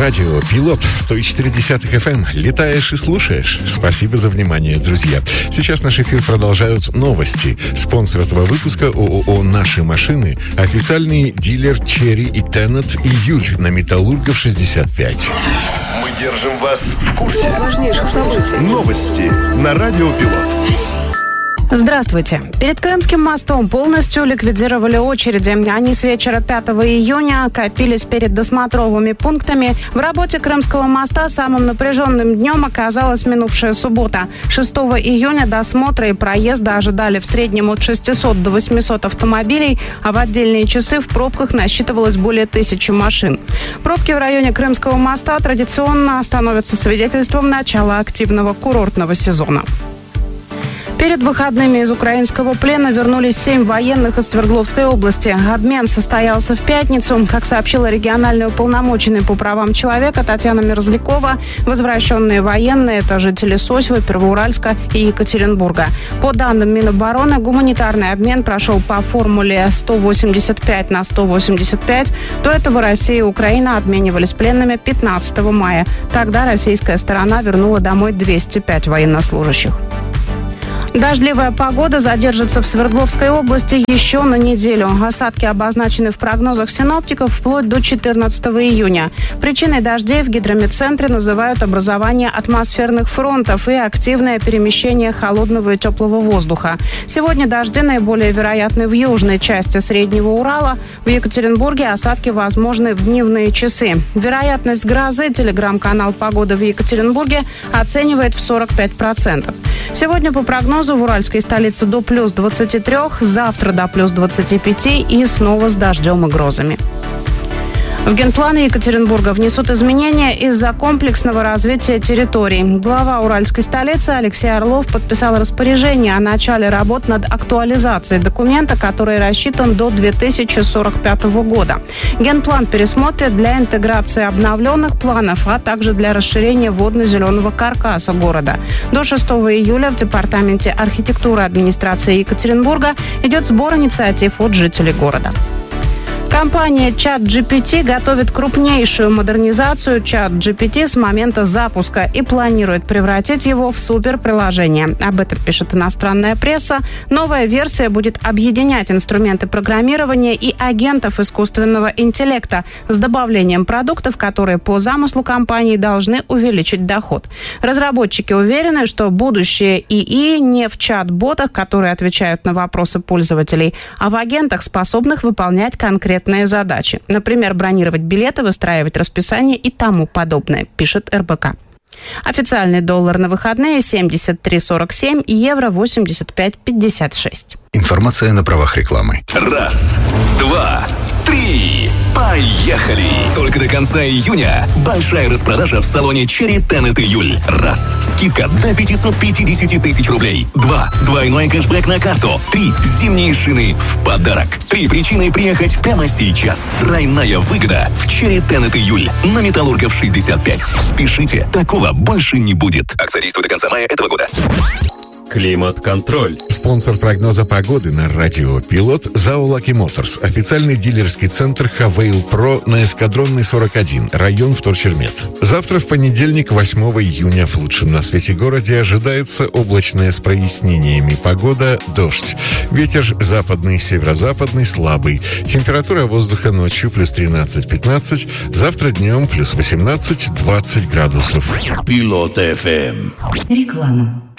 Радио Пилот 104.10 FM. Летаешь и слушаешь. Спасибо за внимание, друзья. Сейчас наш эфир продолжают новости. Спонсор этого выпуска ООО «Наши машины». Официальный дилер Черри и Теннет «Июль» на Металлургов 65. Мы держим вас в курсе важнейших событий. Новости на Радио Пилот. Здравствуйте. Перед Крымским мостом полностью ликвидировали очереди. Они с вечера 5 июня копились перед досмотровыми пунктами. В работе Крымского моста самым напряженным днем оказалась минувшая суббота. 6 июня досмотра и проезда ожидали в среднем от 600 до 800 автомобилей, а в отдельные часы в пробках насчитывалось более 1000 машин. Пробки в районе Крымского моста традиционно становятся свидетельством начала активного курортного сезона. Перед выходными из украинского плена вернулись 7 военных из Свердловской области. Обмен состоялся в пятницу. Как сообщила региональный уполномоченный по правам человека Татьяна Мерзлякова, возвращенные военные – это жители Сосьвы, Первоуральска и Екатеринбурга. По данным Минобороны, гуманитарный обмен прошел по формуле 185/185. До этого Россия и Украина обменивались пленными 15 мая. Тогда российская сторона вернула домой 205 военнослужащих. Дождливая погода задержится в Свердловской области еще на неделю. Осадки обозначены в прогнозах синоптиков вплоть до 14 июня. Причиной дождей в гидрометцентре называют образование атмосферных фронтов и активное перемещение холодного и теплого воздуха. Сегодня дожди наиболее вероятны в южной части Среднего Урала. В Екатеринбурге осадки возможны в дневные часы. Вероятность грозы телеграм-канал «Погода» в Екатеринбурге оценивает в 45%. Сегодня по прогнозу в уральской столице до плюс 23, завтра до плюс 25 и снова с дождем и грозами. В генпланы Екатеринбурга внесут изменения из-за комплексного развития территорий. Глава уральской столицы Алексей Орлов подписал распоряжение о начале работ над актуализацией документа, который рассчитан до 2045 года. Генплан пересмотрят для интеграции обновленных планов, а также для расширения водно-зеленого каркаса города. До 6 июля в Департаменте архитектуры администрации Екатеринбурга идет сбор инициатив от жителей города. Компания ChatGPT готовит крупнейшую модернизацию ChatGPT с момента запуска и планирует превратить его в суперприложение. Об этом пишет иностранная пресса. Новая версия будет объединять инструменты программирования и агентов искусственного интеллекта с добавлением продуктов, которые по замыслу компании должны увеличить доход. Разработчики уверены, что будущее ИИ не в чат-ботах, которые отвечают на вопросы пользователей, а в агентах, способных выполнять конкретные задачи. Например, бронировать билеты, выстраивать расписание и тому подобное, пишет РБК. Официальный доллар на выходные 73.47 и евро 85.56. Информация на правах рекламы. Раз, два, три. Поехали! Только до конца июня большая распродажа в салоне Черри, Теннет «Июль». Раз. Скидка до 550 тысяч рублей. Два. Двойной кэшбэк на карту. Три. Зимние шины в подарок. Три причины приехать прямо сейчас. Тройная выгода в Черри, Теннет «Июль» на Металлургов 65. Спешите, такого больше не будет. Акция действует до конца мая этого года. Климат-контроль. Спонсор прогноза погоды на Радио Пилот ЗАО «Лаки Моторс». Официальный дилерский центр «Хавейл Про» на Эскадронной 41, район Вторчермет. Завтра, в понедельник, 8 июня, в лучшем на свете городе ожидается облачная с прояснениями погода, дождь. Ветер западный, северо-западный, слабый. Температура воздуха ночью плюс 13-15, завтра днем плюс 18-20 градусов. Пилот ФМ. Реклама.